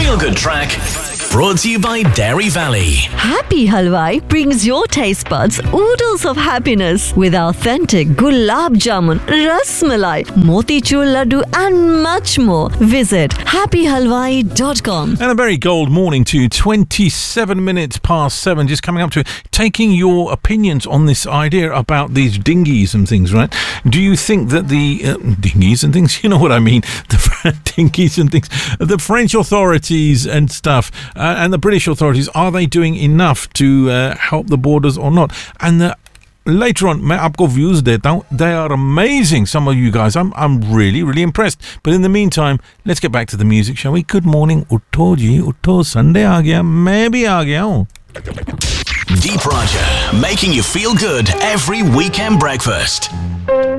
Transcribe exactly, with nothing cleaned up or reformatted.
feel-good track brought to you by Dairy Valley. Happy Halwai brings your taste buds oodles of happiness with authentic gulab jamun, ras malai, motichur laddu and much more. Visit happy halwai dot com. And a very gold morning to you. twenty-seven minutes past seven, just coming up to it. Taking your opinions on this idea about these dinghies and things, right? Do you think that the uh, dinghies and things, you know what I mean, the dinghies and things, the French authorities and stuff, uh, and the British authorities, are they doing enough to uh, help the borders or not? And the later on, मैं आपको views देता हूँ. They are amazing, some of you guys. I'm I'm really, really impressed. But in the meantime, let's get back to the music, shall we? Good morning, उठो जी, उठो. Sunday आ गया, मैं भी आ गया हूँ. Deep Roger, making you feel good every weekend breakfast.